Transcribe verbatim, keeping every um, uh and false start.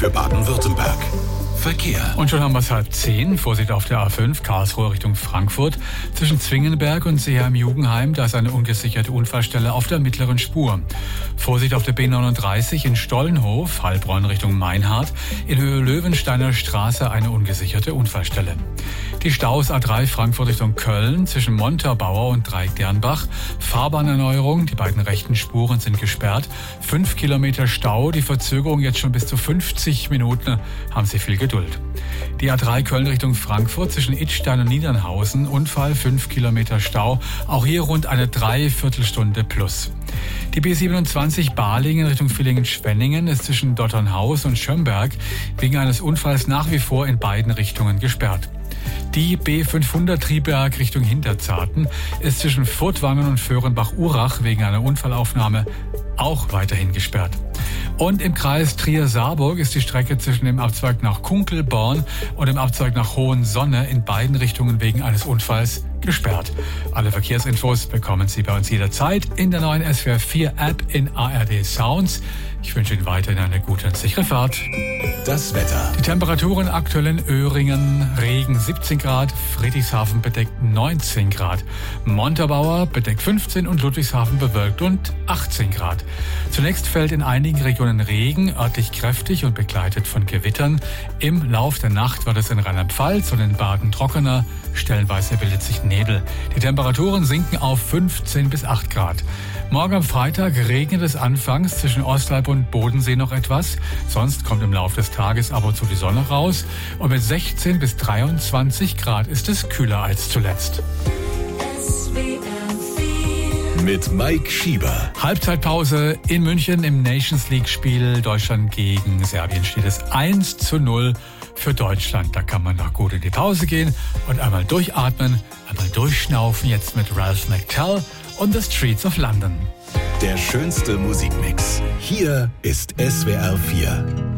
für Baden-Württemberg. Verkehr. Und schon haben wir es halb zehn. Vorsicht auf der A fünf, Karlsruhe Richtung Frankfurt. Zwischen Zwingenberg und Seeheim-Jugenheim, da ist eine ungesicherte Unfallstelle auf der mittleren Spur. Vorsicht auf der B neununddreißig in Stollenhof, Heilbronn Richtung Meinhardt. In Höhe Löwensteiner Straße eine ungesicherte Unfallstelle. Die Staus A drei Frankfurt Richtung Köln zwischen Montabaur und Dreieck-Dernbach. Fahrbahnerneuerung, die beiden rechten Spuren sind gesperrt. Fünf Kilometer Stau, die Verzögerung jetzt schon bis zu fünfzig Minuten. Haben Sie viel Geduld. Die A drei Köln Richtung Frankfurt zwischen Idstein und Niedernhausen. Unfall, fünf Kilometer Stau. Auch hier rund eine Dreiviertelstunde plus. Die B siebenundzwanzig Balingen Richtung Villingen-Schwenningen ist zwischen Dotternhaus und Schömberg wegen eines Unfalls nach wie vor in beiden Richtungen gesperrt. Die B fünfhundert Triberg Richtung Hinterzarten ist zwischen Furtwangen und Föhrenbach-Urach wegen einer Unfallaufnahme auch weiterhin gesperrt. Und im Kreis Trier-Saarburg ist die Strecke zwischen dem Abzweig nach Kunkelborn und dem Abzweig nach Hohensonne in beiden Richtungen wegen eines Unfalls gesperrt. Alle Verkehrsinfos bekommen Sie bei uns jederzeit in der neuen S W R vier App in A R D Sounds. Ich wünsche Ihnen weiterhin eine gute und sichere Fahrt. Das Wetter. Die Temperaturen aktuell in Öhringen, Regen siebzehn Grad, Friedrichshafen bedeckt neunzehn Grad, Montabaur bedeckt fünfzehn und Ludwigshafen bewölkt und achtzehn Grad. Zunächst fällt in einigen Regionen Regen, örtlich kräftig und begleitet von Gewittern. Im Lauf der Nacht wird es in Rheinland-Pfalz und in Baden trockener, stellenweise bildet sich Nebel. Die Temperaturen sinken auf fünfzehn bis acht Grad. Morgen am Freitag regnet es anfangs zwischen Ostalb und Bodensee noch etwas. Sonst kommt im Laufe des Tages ab und zu die Sonne raus. Und mit sechzehn bis dreiundzwanzig Grad ist es kühler als zuletzt. Mit Mike Schieber. Halbzeitpause in München im Nations League-Spiel Deutschland gegen Serbien steht es eins zu null für Deutschland. Da kann man noch gut in die Pause gehen und einmal durchatmen, einmal durchschnaufen. Jetzt mit Ralph McTell und The Streets of London. Der schönste Musikmix. Hier ist S W R vier.